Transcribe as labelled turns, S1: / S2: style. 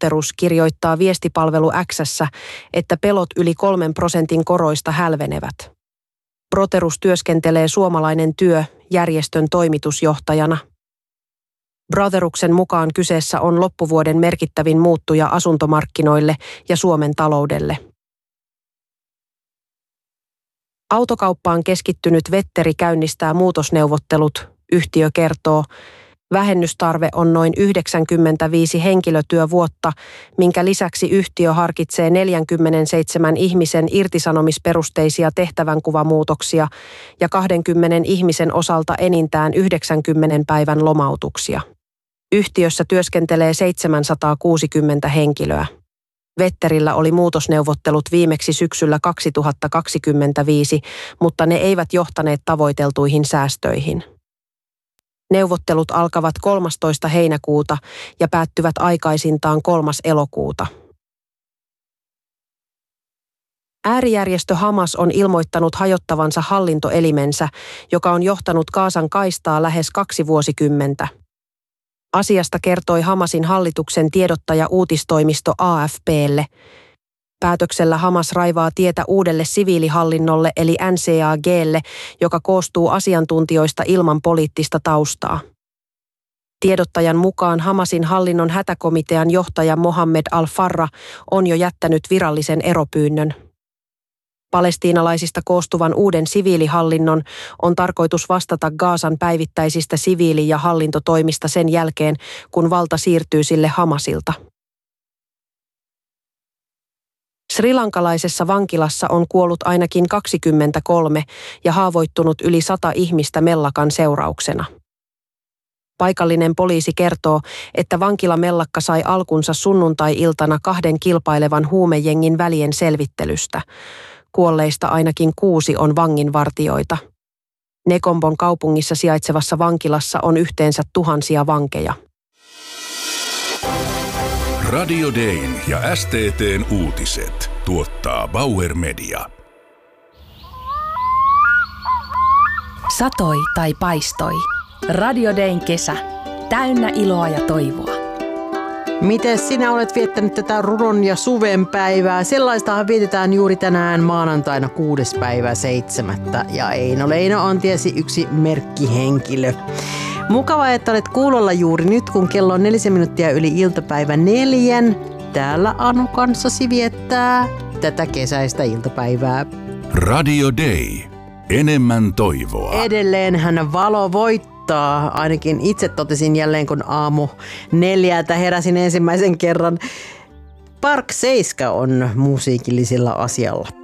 S1: Broterus kirjoittaa viestipalvelu X:ssä, että pelot yli 3% koroista hälvenevät. Broterus työskentelee Suomalainen työ järjestön toimitusjohtajana. Brotheruksen mukaan kyseessä on loppuvuoden merkittävin muuttuja asuntomarkkinoille ja Suomen taloudelle. Autokauppaan keskittynyt Vetteri käynnistää muutosneuvottelut, yhtiö kertoo. Vähennystarve on noin 95 henkilötyövuotta, minkä lisäksi yhtiö harkitsee 47 ihmisen irtisanomisperusteisia tehtävänkuvamuutoksia ja 20 ihmisen osalta enintään 90 päivän lomautuksia. Yhtiössä työskentelee 760 henkilöä. Vetterillä oli muutosneuvottelut viimeksi syksyllä 2025, mutta ne eivät johtaneet tavoiteltuihin säästöihin. Neuvottelut alkavat 13. heinäkuuta ja päättyvät aikaisintaan 3. elokuuta. Äärijärjestö Hamas on ilmoittanut hajottavansa hallintoelimensä, joka on johtanut Gazan kaistaa lähes 2 vuosikymmentä. Asiasta kertoi Hamasin hallituksen tiedottaja uutistoimisto AFP:lle. Päätöksellä Hamas raivaa tietä uudelle siviilihallinnolle eli NCAG:lle, joka koostuu asiantuntijoista ilman poliittista taustaa. Tiedottajan mukaan Hamasin hallinnon hätäkomitean johtaja Mohammed al-Farra on jo jättänyt virallisen eropyynnön. Palestiinalaisista koostuvan uuden siviilihallinnon on tarkoitus vastata Gazan päivittäisistä siviili- ja hallintotoimista sen jälkeen, kun valta siirtyy sille Hamasilta. Srilankalaisessa vankilassa on kuollut ainakin 23 ja haavoittunut yli 100 ihmistä mellakan seurauksena. Paikallinen poliisi kertoo, että vankilamellakka sai alkunsa sunnuntai-iltana 2 kilpailevan huumejengin välien selvittelystä. Kuolleista ainakin 6 on vanginvartijoita. Nekombon kaupungissa sijaitsevassa vankilassa on yhteensä tuhansia vankeja.
S2: Radio Dayn ja STT:n uutiset tuottaa Bauer Media.
S3: Satoi tai paistoi. Radio Dayn kesä. Täynnä iloa ja toivoa.
S4: Miten sinä olet viettänyt tätä runon ja suven päivää? Sellaistahan vietetään juuri tänään maanantaina 6. päivä 7. Ja Eino Leino on tiesi yksi merkkihenkilö. Mukava, että olet kuulolla juuri nyt, kun kello on 4 minuuttia yli iltapäivän 4. Täällä Anu kanssasi viettää tätä kesäistä iltapäivää.
S2: Radio Day. Enemmän toivoa.
S4: Edelleenhän valo voittaa. Ainakin itse totesin jälleen, kun aamu 4 heräsin ensimmäisen kerran. Park 7 on musiikillisella asialla.